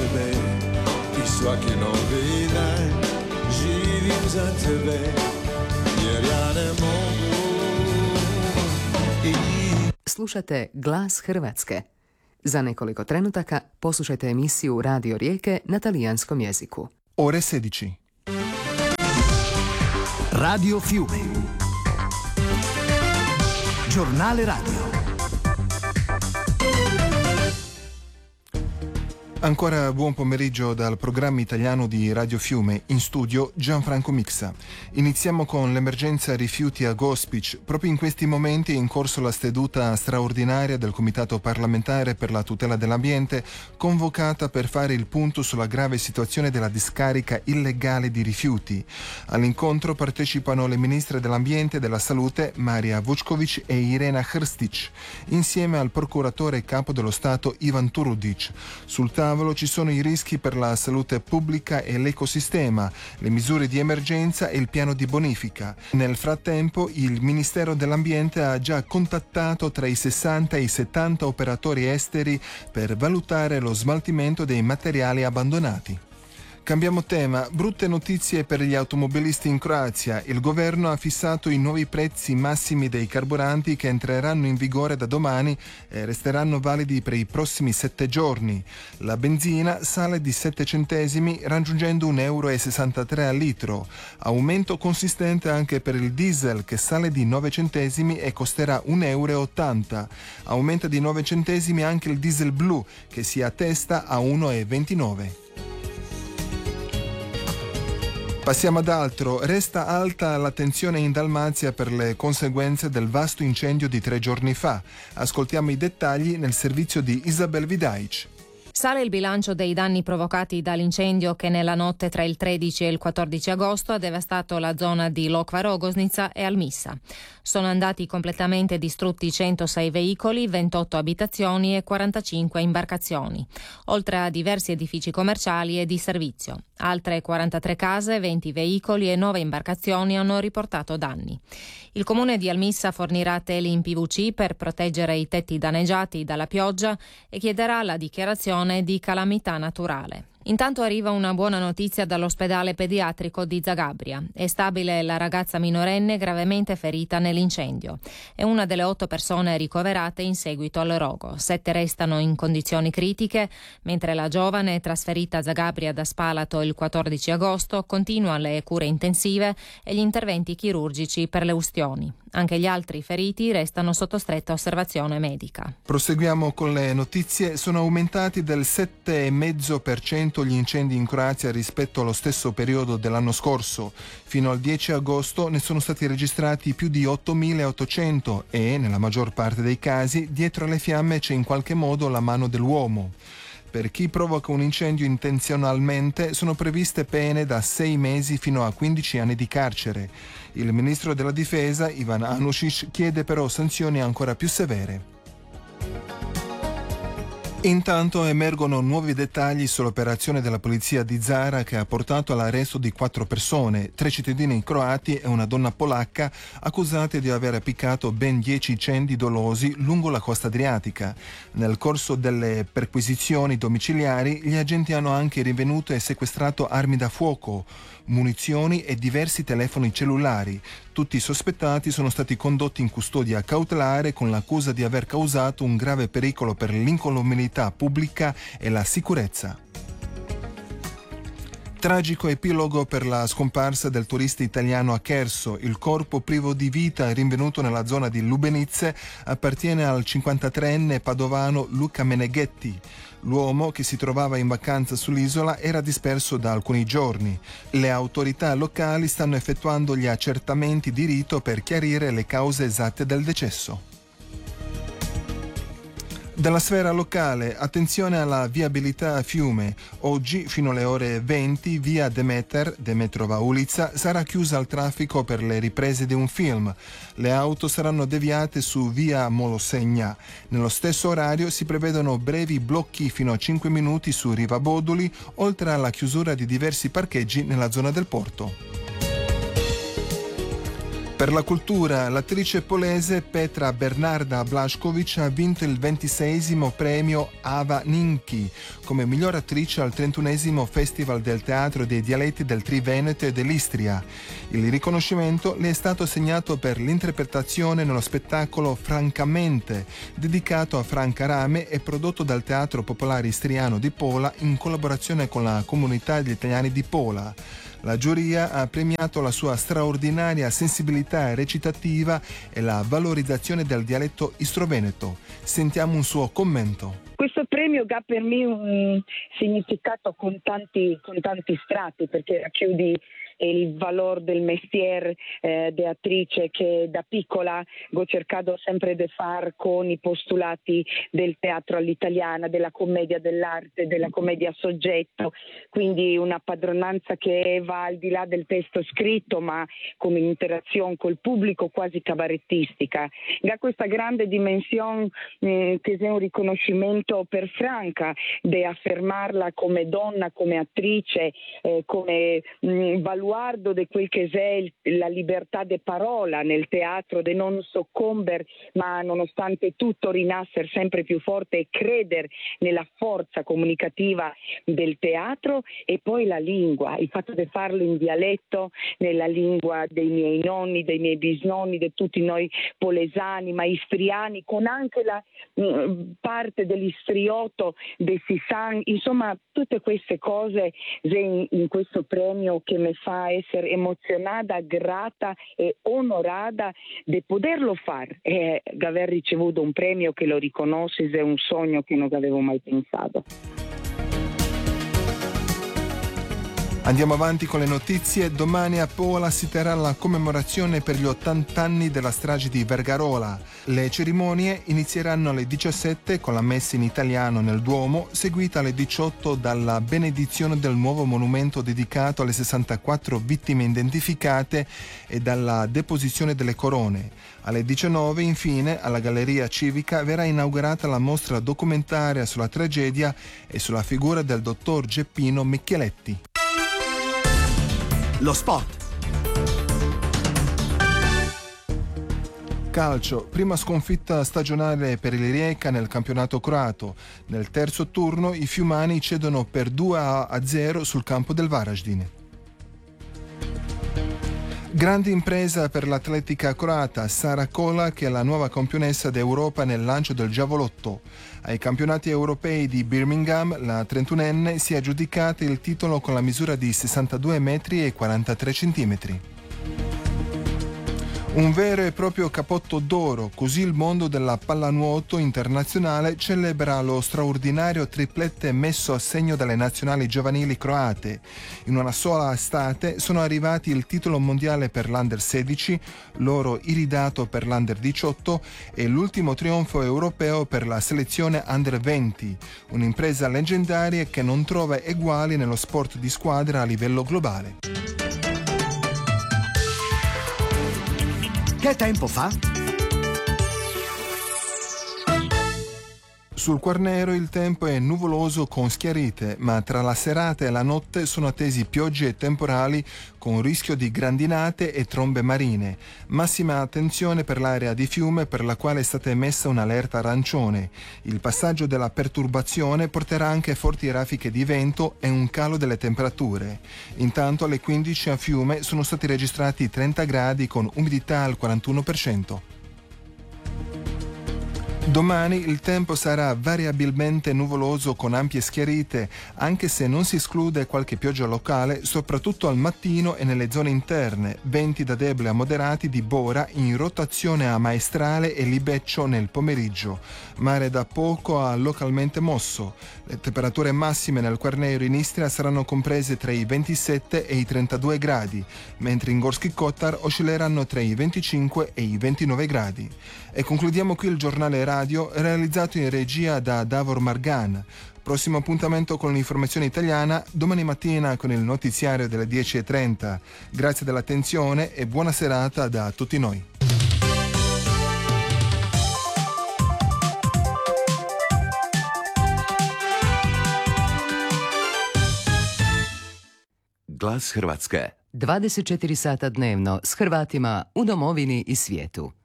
tebe, i svaki novi dan živim za tebe, jer ja ne mogu. Slušate Glas Hrvatske. Za nekoliko trenutaka poslušajte emisiju Radio Rijeke na talijanskom jeziku. Ore 16. Radio Fiume. Giornale radio. Ancora buon pomeriggio dal programma italiano di Radio Fiume, in studio Gianfranco Mixa. Iniziamo con l'emergenza rifiuti a Gospic. Proprio in questi momenti è in corso la seduta straordinaria del Comitato parlamentare per la tutela dell'ambiente, convocata per fare il punto sulla grave situazione della discarica illegale di rifiuti. All'incontro partecipano le ministre dell'ambiente e della salute Marija Vučković e Irena Hrstić, insieme al procuratore capo dello Stato Ivan Turudic. Sul tavolo ci sono i rischi per la salute pubblica e l'ecosistema, le misure di emergenza e il piano di bonifica. Nel frattempo il Ministero dell'Ambiente ha già contattato tra i 60 e i 70 operatori esteri per valutare lo smaltimento dei materiali abbandonati. Cambiamo tema. Brutte notizie per gli automobilisti in Croazia. Il governo ha fissato i nuovi prezzi massimi dei carburanti che entreranno in vigore da domani e resteranno validi per i prossimi 7 giorni. La benzina sale di 7 centesimi raggiungendo €1,63 al litro. Aumento consistente anche per il diesel che sale di 9 centesimi e costerà €1,80. Aumenta di 9 centesimi anche il diesel blu che si attesta a €1,29. Passiamo ad altro. Resta alta l'attenzione in Dalmazia per le conseguenze del vasto incendio di 3 giorni fa. Ascoltiamo i dettagli nel servizio di Isabel Vidaic. Sale il bilancio dei danni provocati dall'incendio che nella notte tra il 13 e il 14 agosto ha devastato la zona di Lokva Rogoznica e Almissa. Sono andati completamente distrutti 106 veicoli, 28 abitazioni e 45 imbarcazioni, oltre a diversi edifici commerciali e di servizio. Altre 43 case, 20 veicoli e 9 imbarcazioni hanno riportato danni. Il comune di Almissa fornirà teli in PVC per proteggere i tetti danneggiati dalla pioggia e chiederà la dichiarazione di calamità naturale. Intanto arriva una buona notizia dall'ospedale pediatrico di Zagabria. È stabile la ragazza minorenne gravemente ferita nell'incendio. È una delle 8 persone ricoverate in seguito al rogo. 7 restano in condizioni critiche, mentre la giovane, trasferita a Zagabria da Spalato il 14 agosto, continua le cure intensive e gli interventi chirurgici per le ustioni. Anche gli altri feriti restano sotto stretta osservazione medica. Proseguiamo con le notizie. Sono aumentati del 7,5% gli incendi in Croazia rispetto allo stesso periodo dell'anno scorso. Fino al 10 agosto ne sono stati registrati più di 8.800 e, nella maggior parte dei casi, dietro alle fiamme c'è in qualche modo la mano dell'uomo. Per chi provoca un incendio intenzionalmente sono previste pene da 6 mesi fino a 15 anni di carcere. Il ministro della difesa, Ivan Anušić, chiede però sanzioni ancora più severe. Intanto emergono nuovi dettagli sull'operazione della polizia di Zara che ha portato all'arresto di 4 persone, 3 cittadini croati e una donna polacca, accusate di aver appiccato ben 10 incendi dolosi lungo la costa adriatica. Nel corso delle perquisizioni domiciliari gli agenti hanno anche rinvenuto e sequestrato armi da fuoco, munizioni e diversi telefoni cellulari. Tutti i sospettati sono stati condotti in custodia cautelare con l'accusa di aver causato un grave pericolo per l'incolumità pubblica e la sicurezza. Tragico epilogo per la scomparsa del turista italiano a Cherso. Il corpo privo di vita rinvenuto nella zona di Lubenice appartiene al 53enne padovano Luca Meneghetti. L'uomo, che si trovava in vacanza sull'isola, era disperso da alcuni giorni. Le autorità locali stanno effettuando gli accertamenti di rito per chiarire le cause esatte del decesso. Dalla sfera locale, attenzione alla viabilità a Fiume. Oggi, fino alle ore 20, via Demetrova Ulica, sarà chiusa al traffico per le riprese di un film. Le auto saranno deviate su via Molosegna. Nello stesso orario si prevedono brevi blocchi fino a 5 minuti su Riva Boduli, oltre alla chiusura di diversi parcheggi nella zona del porto. Per la cultura, l'attrice polese Petra Bernarda Blaszczowicz ha vinto il 26° premio Ava Ninki come miglior attrice al 31° Festival del Teatro dei Dialetti del Triveneto e dell'Istria. Il riconoscimento le è stato assegnato per l'interpretazione nello spettacolo Francamente, dedicato a Franca Rame e prodotto dal Teatro Popolare Istriano di Pola in collaborazione con la comunità degli italiani di Pola. La giuria ha premiato la sua straordinaria sensibilità recitativa e la valorizzazione del dialetto istroveneto. Sentiamo un suo commento. Questo premio ha per me un significato con tanti strati, perché racchiudi il valore del mestiere di attrice che da piccola ho cercato sempre di fare con i postulati del teatro all'italiana, della commedia dell'arte, della commedia soggetto, quindi una padronanza che va al di là del testo scritto ma come interazione col pubblico quasi cabarettistica. Ha questa grande dimensione che è un riconoscimento per Franca, di affermarla come donna, come attrice, come baluardo di quel che è la libertà di parola nel teatro, di non soccomber ma nonostante tutto rinascere sempre più forte e credere nella forza comunicativa del teatro. E poi la lingua, il fatto di farlo in dialetto, nella lingua dei miei nonni, dei miei bisnonni, di tutti noi polesani, ma istriani, con anche la parte dell'istrioto, del Sisan, insomma tutte queste cose in questo premio che mi fa essere emozionata, grata e onorata di poterlo fare e di aver ricevuto un premio che lo riconosce è un sogno che non avevo mai pensato. Andiamo avanti con le notizie. Domani a Pola si terrà la commemorazione per gli 80 anni della strage di Vergarola. Le cerimonie inizieranno alle 17 con la messa in italiano nel Duomo, seguita alle 18 dalla benedizione del nuovo monumento dedicato alle 64 vittime identificate e dalla deposizione delle corone. Alle 19, infine, alla Galleria Civica verrà inaugurata la mostra documentaria sulla tragedia e sulla figura del dottor Geppino Micheletti. Lo sport. Calcio, prima sconfitta stagionale per il Rijeka nel campionato croato. Nel terzo turno i fiumani cedono per 2-0 sul campo del Varaždin. Grande impresa per l'atletica croata Sara Kola, che è la nuova campionessa d'Europa nel lancio del giavolotto. Ai campionati europei di Birmingham la 31enne si è aggiudicata il titolo con la misura di 62 metri e 43 centimetri. Un vero e proprio capotto d'oro, così il mondo della pallanuoto internazionale celebra lo straordinario triplette messo a segno dalle nazionali giovanili croate. In una sola estate sono arrivati il titolo mondiale per l'Under 16, l'oro iridato per l'Under 18 e l'ultimo trionfo europeo per la selezione Under 20, un'impresa leggendaria che non trova eguali nello sport di squadra a livello globale. Che tempo fa? Sul Quarnero il tempo è nuvoloso con schiarite, ma tra la serata e la notte sono attesi piogge e temporali con rischio di grandinate e trombe marine. Massima attenzione per l'area di Fiume, per la quale è stata emessa un'allerta arancione. Il passaggio della perturbazione porterà anche forti raffiche di vento e un calo delle temperature. Intanto alle 15 a Fiume sono stati registrati 30 gradi con umidità al 41%. Domani il tempo sarà variabilmente nuvoloso con ampie schiarite, anche se non si esclude qualche pioggia locale, soprattutto al mattino e nelle zone interne. Venti da deboli a moderati di Bora in rotazione a maestrale e libeccio nel pomeriggio. Mare da poco a localmente mosso. Le temperature massime nel Quarnero in Istria saranno comprese tra i 27 e i 32 gradi, mentre in Gorski Kotar oscilleranno tra i 25 e i 29 gradi. E concludiamo qui il giornale radio realizzato in regia da Davor Margan. Prossimo appuntamento con l'informazione italiana domani mattina con il notiziario delle 10:30. Grazie dell'attenzione e buona serata da tutti noi. Glas Hrvatske. 24 sata dnevno s Hrvatima u domovini i svijetu.